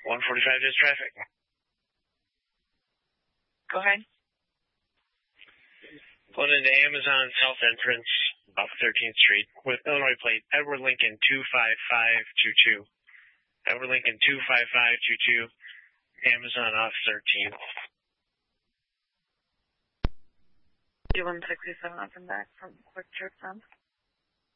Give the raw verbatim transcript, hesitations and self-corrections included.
one forty-five is traffic. Go ahead. Pulling into Amazon South Entrance off thirteenth Street with Illinois plate Edward Lincoln two five five two two. Edward Lincoln two five five two two. Amazon off thirteenth. two one six seven up and back from Quick Trip Sound.